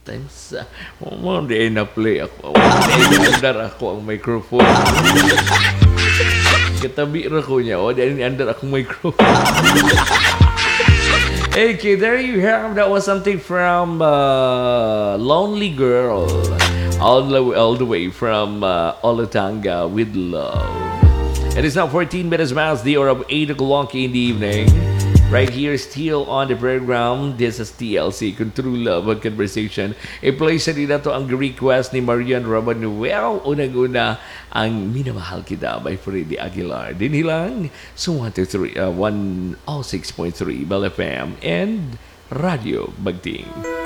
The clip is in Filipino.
Times, mo di na-play ako. Di andar ako ang microphone. Katabi ra ko niya. O, di andar akong microphone. Okay, there you have. That was something from Lonely Girl. All the way from Olatanga with love. It is now 14 minutes past the hour of 8 o'clock in the evening. Right here, still on the program. This is TLC, True Love and Conversation. I-play sa rin na to ang request ni Marian Rabanuel. Unang-una, ang Minamahal Kita by Freddy Aguilar. Dinilang sa 106.3 Bell FM and Radio Bagting.